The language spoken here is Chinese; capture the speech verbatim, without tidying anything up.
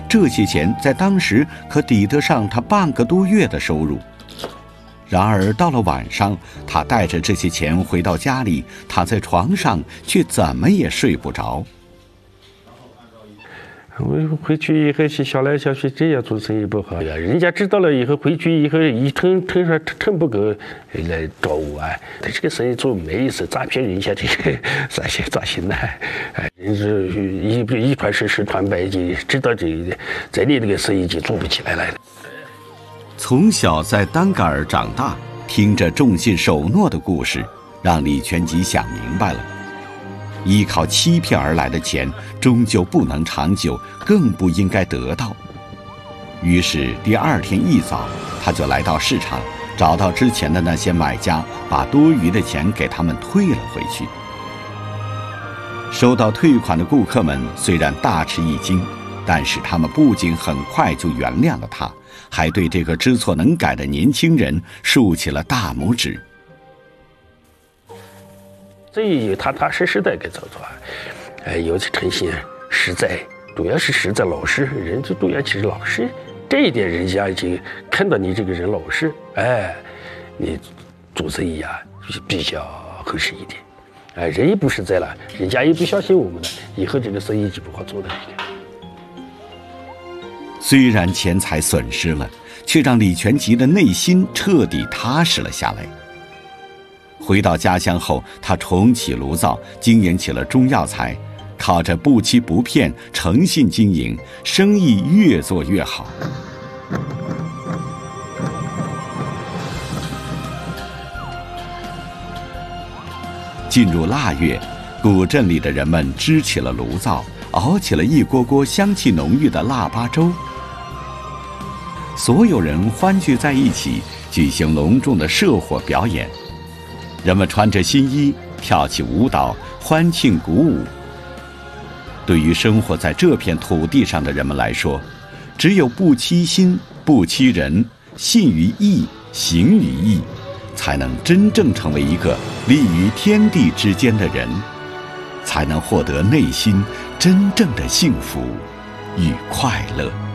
这些钱在当时可抵得上他半个多月的收入。然而到了晚上，他带着这些钱回到家里，躺在床上却怎么也睡不着。 我回去以后去想来想去，这样做生意不好呀。人家知道了以后，回去以后一称称上称不够来找我啊。他这个生意做没意思，诈骗人家这个咋行咋行呢？哎，人是一一传十十传百，就知道这个，这里这个生意就做不起来了。 从小在丹嘎尔长大，听着重信守诺的故事，让李全吉想明白了。依靠欺骗而来的钱终究不能长久，更不应该得到。于是第二天一早，他就来到市场，找到之前的那些买家，把多余的钱给他们退了回去。收到退款的顾客们虽然大吃一惊，但是他们不仅很快就原谅了他，还对这个知错能改的年轻人竖起了大拇指。 这也踏踏实实的给做做，哎，有诚信实在，主要是实在老实，人最重要其实老实，这一点人家就看到你这个人老实，哎，你做生意啊比较合适一点。哎，人也不实在了，人家也不相信我们了，以后这个生意就不好做了。 虽然钱财损失了，却让李全吉的内心彻底踏实了下来。回到家乡后，他重启炉灶，经营起了中药材，靠着不欺不骗、诚信经营，生意越做越好。进入腊月，古镇里的人们支起了炉灶，熬起了一锅锅香气浓郁的腊八粥。所有人欢聚在一起，举行隆重的社火表演。人们穿着新衣，跳起舞蹈，欢庆鼓舞。对于生活在这片土地上的人们来说，只有不欺心、不欺人，信于义，行于义，才能真正成为一个立于天地之间的人，才能获得内心真正的幸福与快乐。